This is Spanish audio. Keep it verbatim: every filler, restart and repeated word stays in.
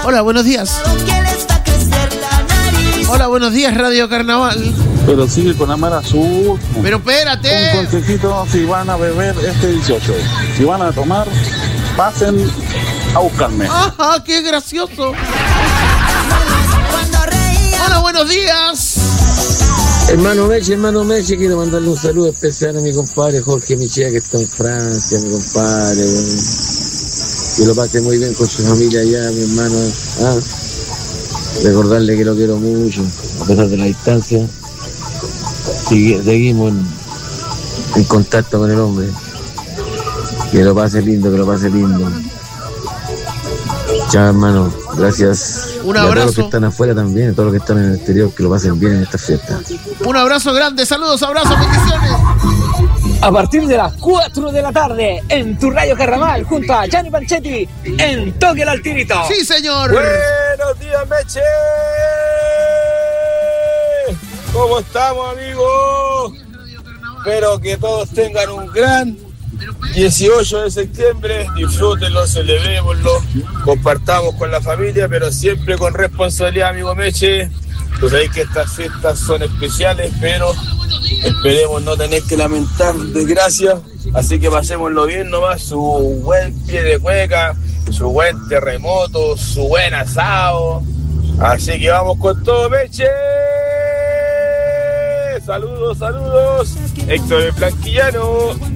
Hola, buenos días. Hola, buenos días, Radio Carnaval. Pero sigue con la mar azul. Pero espérate. Un consejito, si van a beber este dieciocho, si van a tomar, pasen a buscarme. Ajá, qué gracioso. Hola, buenos días. Hermano Meche, hermano Meche, quiero mandarle un saludo especial a mi compadre Jorge Michea, que está en Francia, mi compadre. Que lo pase muy bien con su familia allá, mi hermano. Ah, recordarle que lo quiero mucho, a pesar de la distancia. Seguimos en, en contacto con el hombre. Que lo pase lindo, que lo pase lindo. Chao, hermano. Gracias. Un y a abrazo. todos los que están afuera también, a todos los que están en el exterior, que lo pasen bien en esta fiesta. Un abrazo grande, saludos, abrazos, bendiciones. A partir de las cuatro de la tarde, en tu Radio Carnaval, junto a Gianni Panchetti, en Toque el Altirito. Sí, señor. Buenos días, Meche. ¿Cómo estamos, amigos? Espero que todos tengan un gran dieciocho de septiembre. Disfrútenlo, celebrémoslo, compartamos con la familia, pero siempre con responsabilidad, amigo Meche. Tú sabes que estas fiestas son especiales, pero esperemos no tener que lamentar desgracias. Así que pasémoslo bien nomás, su buen pie de cueca, su buen terremoto, su buen asado. Así que vamos con todo, Meche. Saludos, saludos. Héctor el Blanquillano.